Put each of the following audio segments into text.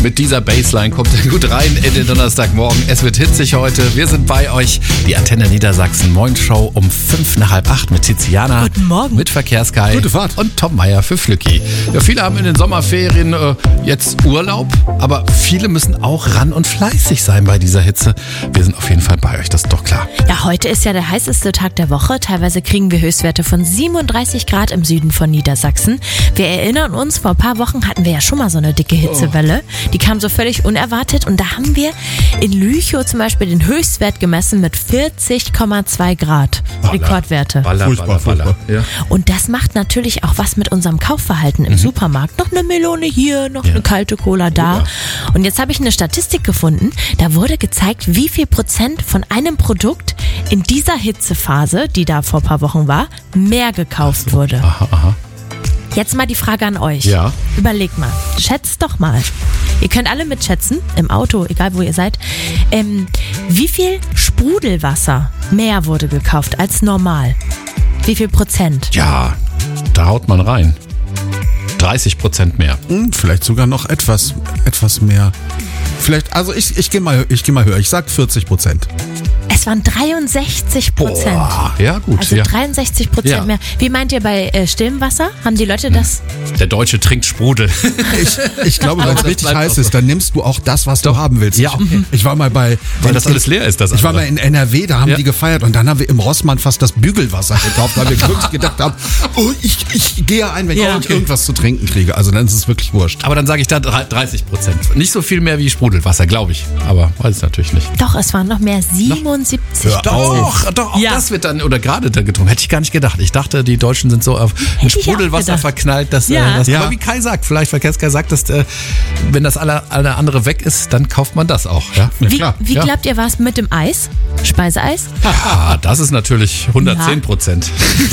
Mit dieser Bassline kommt ihr gut rein in den Donnerstagmorgen. Es wird hitzig heute. Wir sind bei euch. Die Antenne Niedersachsen Morgenshow um 7:55 mit Tiziana. Guten Morgen. Mit Verkehrskai. Gute Fahrt. Und Tom Meier für Flücki. Ja, viele haben in den Sommerferien jetzt Urlaub, aber viele müssen auch ran und fleißig sein bei dieser Hitze. Wir sind auf jeden Fall bei euch, das ist doch klar. Ja, heute ist ja der heißeste Tag der Woche. Teilweise kriegen wir Höchstwerte von 37 Grad im Süden von Niedersachsen. Wir erinnern uns, vor ein paar Wochen hatten wir ja schon mal so eine dicke Hitzewelle. Die kam so völlig unerwartet und da haben wir in Lüchow zum Beispiel den Höchstwert gemessen mit 40,2 Grad. Rekordwerte. Baller. Ja. Und das macht natürlich auch was mit unserem Kaufverhalten im Supermarkt. Noch eine Melone hier, noch eine kalte Cola da. Ja. Und jetzt habe ich eine Statistik gefunden, da wurde gezeigt, wie viel Prozent von einem Produkt in dieser Hitzephase, die da vor ein paar Wochen war, mehr gekauft wurde. Aha. Jetzt mal die Frage an euch. Ja. Überlegt mal, schätzt doch mal. Ihr könnt alle mitschätzen, im Auto, egal wo ihr seid. Wie viel Sprudelwasser mehr wurde gekauft als normal? Wie viel Prozent? Ja, da haut man rein. 30% mehr. Vielleicht sogar noch etwas mehr. Vielleicht, also ich gehe mal höher. Ich sag 40%. Es waren 63%. Ja, gut. Also ja. 63% Ja. mehr. Wie meint ihr bei stillem Wasser? Haben die Leute das? Der Deutsche trinkt Sprudel. Ich glaube, wenn es das richtig bleibt heiß auch so. ist, dann nimmst du auch das, was du haben willst. Ja, okay. Ich war mal bei... Weil das alles leer ist, das Ich war andere. mal in NRW, da haben Ja. die gefeiert und dann haben wir im Rossmann fast das Bügelwasser gekauft, weil wir wirklich gedacht haben, ich gehe ein, wenn Ja. ich irgendwas zu trinken kriege. Also dann ist es wirklich wurscht. Aber dann sage ich da 30%. Nicht so viel mehr wie Sprudelwasser, glaube ich. Aber weiß es natürlich nicht. Doch, es waren noch mehr, 77%. Doch, auch Ja. das wird dann, oder gerade dann getrunken. Hätte ich gar nicht gedacht. Ich dachte, die Deutschen sind so auf Hätte ich auch Sprudelwasser gedacht. verknallt, dass Ja. aber wie Kai sagt, vielleicht Verkehrskai sagt, dass wenn das alle andere weg ist, dann kauft man das auch. Ja, Wie klar. wie Ja. glaubt ihr, war es mit dem Eis? Speiseeis? Ah, das ist natürlich 110%.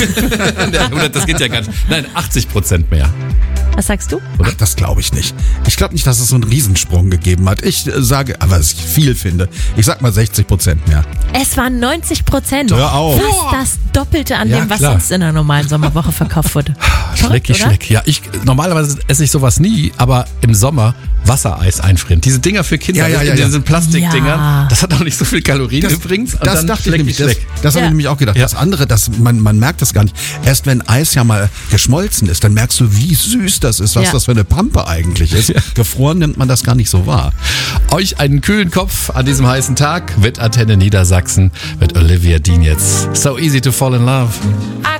Das geht ja gar nicht. Nein, 80% mehr. Was sagst du? Ach, das glaube ich nicht. Ich glaube nicht, dass es so einen Riesensprung gegeben hat. Ich sage, was ich viel finde, ich sag mal 60% mehr. Es waren 90%. Hör auf. Fast das Doppelte an Ja, dem, was klar. sonst in einer normalen Sommerwoche verkauft wurde. Verrückt, oder? Schleck. Ja, normalerweise esse ich sowas nie, aber im Sommer Wassereis einfrieren. Diese Dinger für Kinder, Ja. in diesen Plastikdingern, Ja. das hat auch nicht so viel Kalorien übrigens. Und Das dann dachte ich nämlich. Schleck. Das habe Ja. ich nämlich auch gedacht. Ja. Das andere, man merkt das gar nicht. Erst wenn Eis ja mal geschmolzen ist, dann merkst du, wie süß das ist, was Ja. das für eine Pampe eigentlich ist. Ja. Gefroren nimmt man das gar nicht so wahr. Euch einen kühlen Kopf an diesem heißen Tag mit Antenne Niedersachsen mit Olivia Dean jetzt. So easy to fall in love. I